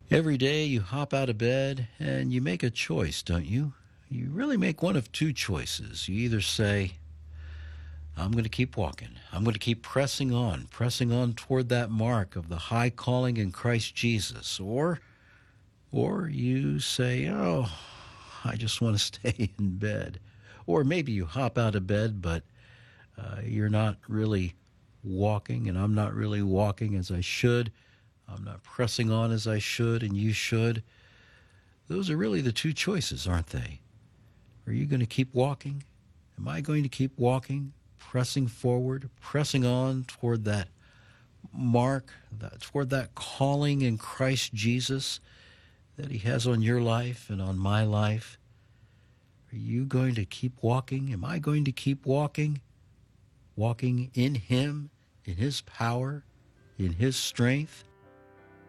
Every day you hop out of bed and you make a choice, don't you? You really make one of two choices. You either say, I'm going to keep walking. I'm going to keep pressing on toward that mark of the high calling in Christ Jesus. Or you say, oh, I just want to stay in bed. Or maybe you hop out of bed, but you're not really walking, and I'm not really walking as I should. I'm not pressing on as I should, and you should. Those are really the two choices, aren't they? Are you going to keep walking? Am I going to keep walking, pressing forward, pressing on toward that mark, toward that calling in Christ Jesus that he has on your life and on my life? Are you going to keep walking? Am I going to keep walking? Walking in him, in his power, in his strength?